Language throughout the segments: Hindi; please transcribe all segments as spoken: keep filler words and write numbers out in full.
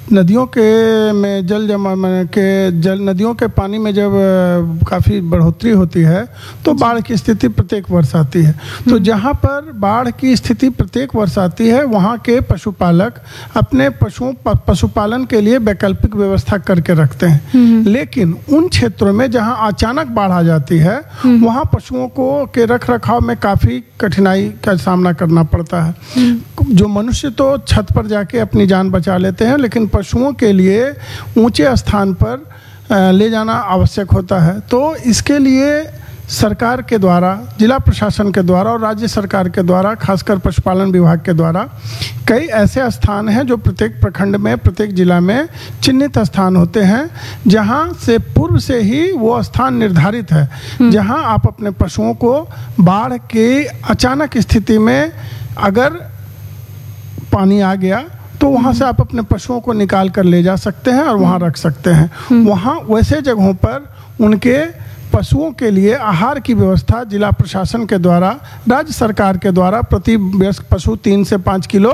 नदियों के में जल जमा में के जल नदियों के पानी में जब काफ़ी बढ़ोतरी होती है तो बाढ़ की स्थिति प्रत्येक वर्ष आती है। तो जहाँ पर बाढ़ की स्थिति प्रत्येक वर्ष आती है वहाँ के पशुपालक अपने पशुओं पशुपालन के लिए वैकल्पिक व्यवस्था करके रखते हैं। लेकिन उन क्षेत्रों में जहाँ अचानक बाढ़ आ जाती है वहाँ पशुओं को के रख रखाव में काफ़ी कठिनाई का सामना करना पड़ता है। जो मनुष्य तो छत पर जाके अपनी जान बचा लेते हैं, लेकिन पशुओं के लिए ऊंचे स्थान पर ले जाना आवश्यक होता है। तो इसके लिए सरकार के द्वारा, जिला प्रशासन के द्वारा और राज्य सरकार के द्वारा, खासकर पशुपालन विभाग के द्वारा कई ऐसे स्थान हैं जो प्रत्येक प्रखंड में, प्रत्येक जिला में चिन्हित स्थान होते हैं, जहां से पूर्व से ही वो स्थान निर्धारित है, जहां आप अपने पशुओं को बाढ़ के अचानक स्थिति में अगर पानी आ गया तो वहाँ से आप अपने पशुओं को निकाल कर ले जा सकते हैं और वहाँ रख सकते हैं। वहाँ वैसे जगहों पर उनके पशुओं के लिए आहार की व्यवस्था जिला प्रशासन के द्वारा, राज्य सरकार के द्वारा प्रति वयस्क पशु तीन से पाँच किलो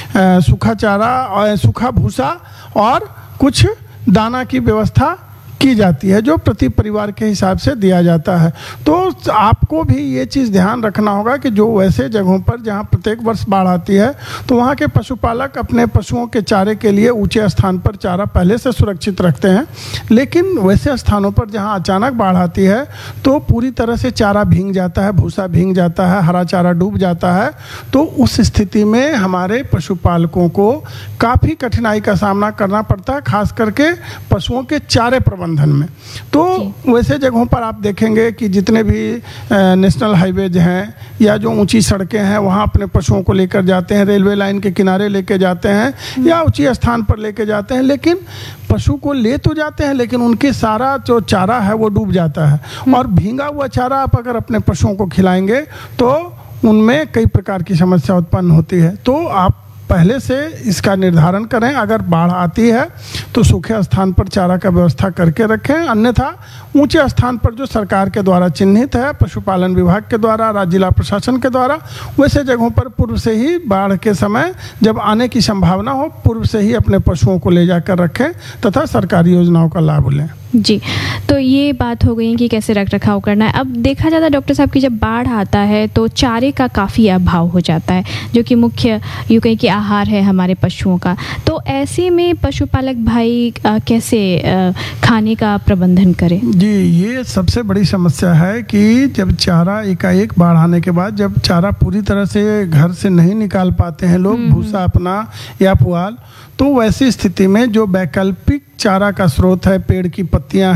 सूखा चारा और सूखा भूसा और कुछ दाना की व्यवस्था की जाती है, जो प्रति परिवार के हिसाब से दिया जाता है। तो आपको भी ये चीज़ ध्यान रखना होगा कि जो वैसे जगहों पर जहाँ प्रत्येक वर्ष बाढ़ आती है तो वहाँ के पशुपालक अपने पशुओं के चारे के लिए ऊंचे स्थान पर चारा पहले से सुरक्षित रखते हैं। लेकिन वैसे स्थानों पर जहाँ अचानक बाढ़ आती है तो पूरी तरह से चारा भीग जाता है, भूसा भीग जाता है, हरा चारा डूब जाता है। तो उस स्थिति में हमारे पशुपालकों को काफ़ी कठिनाई का सामना करना पड़ता है, खास करके पशुओं के चारे प्रबंधन में। तो वैसे जगहों पर आप देखेंगे कि जितने भी नेशनल हाईवेज हैं या जो ऊंची सड़कें हैं वहाँ अपने पशुओं को लेकर जाते हैं, रेलवे लाइन के किनारे लेके जाते हैं या ऊंचे स्थान पर लेके जाते हैं, लेकिन पशु को ले तो जाते हैं लेकिन उनके सारा जो चारा है वो डूब जाता है। और भीगा हुआ चारा आप अगर अपने पशुओं को खिलाएंगे तो उनमें कई प्रकार की समस्या उत्पन्न होती है। तो आप पहले से इसका निर्धारण करें, अगर बाढ़ आती है तो सूखे स्थान पर चारा का व्यवस्था करके रखें, अन्यथा ऊंचे स्थान पर जो सरकार के द्वारा चिन्हित है, पशुपालन विभाग के द्वारा, राज्य जिला प्रशासन के द्वारा, वैसे जगहों पर पूर्व से ही बाढ़ के समय जब आने की संभावना हो पूर्व से ही अपने पशुओं को ले जाकर रखें तथा सरकारी योजनाओं का लाभ लें। जी, तो ये बात हो गई कि कैसे रख रखाव करना है। अब देखा जाता है डॉक्टर साहब कि जब बाढ़ आता है तो चारे का काफ़ी अभाव हो जाता है, जो कि मुख्य यूँ कहीं कि आहार है हमारे पशुओं का। तो ऐसे में पशुपालक भाई आ, कैसे आ, खाने का प्रबंधन करें? जी, ये सबसे बड़ी समस्या है कि जब चारा एकाएक बाढ़ आने के बाद जब चारा पूरी तरह से घर से नहीं निकाल पाते हैं लोग, भूसा अपना या पुआल, तो वैसी स्थिति में जो वैकल्पिक चारा का स्रोत है, पेड़ की पत्तियां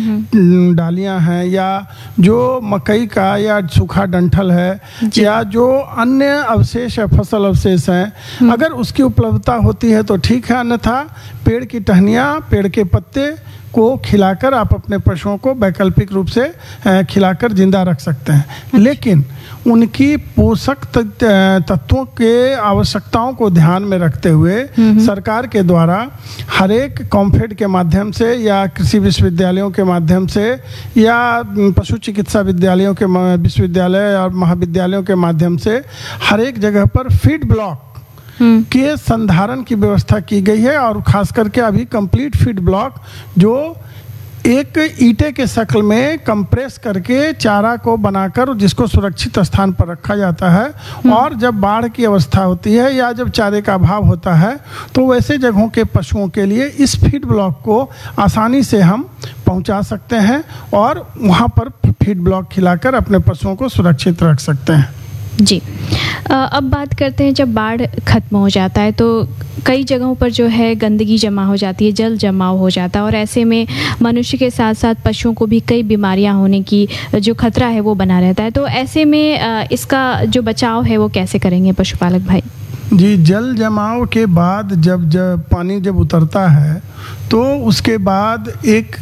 हैं, डालियां हैं, या जो मकई का या सूखा डंठल है, या जो अन्य अवशेष है, फसल अवशेष हैं, अगर उसकी उपलब्धता होती है तो ठीक है, अन्यथा पेड़ की टहनियाँ, पेड़ के पत्ते को खिलाकर आप अपने पशुओं को वैकल्पिक रूप से खिलाकर जिंदा रख सकते हैं। लेकिन उनकी पोषक तत्वों के आवश्यकताओं को ध्यान में रखते हुए सरकार के द्वारा हर एक कॉम्फेड के माध्यम से या कृषि विश्वविद्यालयों के माध्यम से या पशु चिकित्सा विद्यालयों के विश्वविद्यालय और महाविद्यालयों के माध्यम से हर एक जगह पर फीड ब्लॉक के संधारण की व्यवस्था की गई है। और खास करके अभी कंप्लीट फीड ब्लॉक जो एक ईंटे के शक्ल में कंप्रेस करके चारा को बनाकर जिसको सुरक्षित स्थान पर रखा जाता है, और जब बाढ़ की अवस्था होती है या जब चारे का अभाव होता है तो वैसे जगहों के पशुओं के लिए इस फीड ब्लॉक को आसानी से हम पहुंचा सकते हैं और वहां पर फीड ब्लॉक खिलाकर अपने पशुओं को सुरक्षित रख सकते हैं। जी, अब बात करते हैं जब बाढ़ खत्म हो जाता है तो कई जगहों पर जो है गंदगी जमा हो जाती है, जल जमाव हो जाता है, और ऐसे में मनुष्य के साथ साथ पशुओं को भी कई बीमारियां होने की जो खतरा है वो बना रहता है। तो ऐसे में इसका जो बचाव है वो कैसे करेंगे पशुपालक भाई? जी, जल जमाव के बाद जब जब पानी जब उतरता है तो उसके बाद एक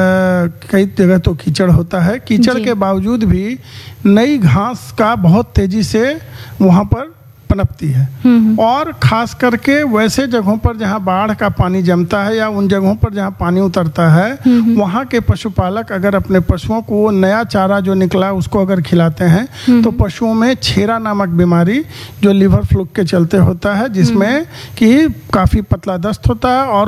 कई जगह तो कीचड़ होता है, कीचड़ के बावजूद भी नई घास का बहुत तेजी से वहाँ पर पनपती है। और खास करके वैसे जगहों पर जहाँ बाढ़ का पानी जमता है या उन जगहों पर जहाँ पानी उतरता है, वहाँ के पशुपालक अगर अपने पशुओं को नया चारा जो निकला उसको अगर खिलाते हैं तो पशुओं में छेरा नामक बीमारी जो लिवर फ्लूक के चलते होता है, जिसमें कि काफ़ी पतला दस्त होता है और